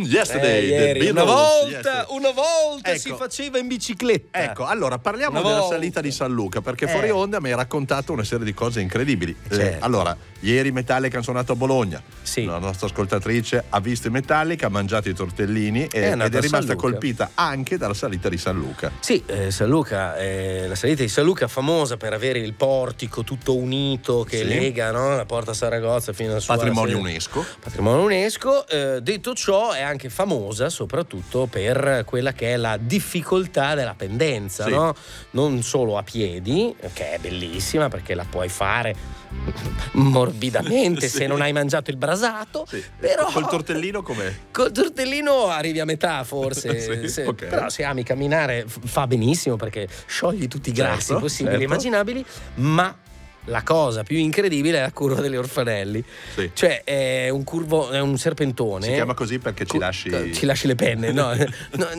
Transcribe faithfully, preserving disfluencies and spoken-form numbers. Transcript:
yesterday, eh, ieri. the Una Beatles, volta, yesterday. una volta Ecco. si faceva in bicicletta. Ecco, allora parliamo Una della volta. salita di San Luca, perché Eh. fuori onda mi hai raccontato una serie di cose incredibili. Eh, Certo. allora, ieri Metallica ha suonato a Bologna. Sì. La nostra ascoltatrice ha visto i Metallica, ha mangiato i tortellini e- È andata ed è a San rimasta Luca. colpita anche dalla salita di San Luca. Sì, eh, San Luca, eh, la salita di San Luca famosa per avere il portico tutto unito che Sì. lega, no? La Porta Saragozza fino al suo Patrimonio UNESCO. Patrimonio UNESCO. Eh, detto ciò, è anche famosa soprattutto per quella che è la difficoltà della pendenza, Sì. no? Non solo a piedi, che è bellissima perché la puoi fare morbidamente Sì. se non hai mangiato il brasato, Sì. però Col tortellino com'è? col tortellino arrivi a metà forse. Sì, se- ok. Però se ami camminare f- fa benissimo perché sciogli tutti i grassi Certo, possibili e certo. immaginabili, ma la cosa più incredibile è la curva degli orfanelli. Sì. Cioè è un curvo, è un serpentone. Si chiama così perché ci Cu- lasci ci lasci le penne, no? No,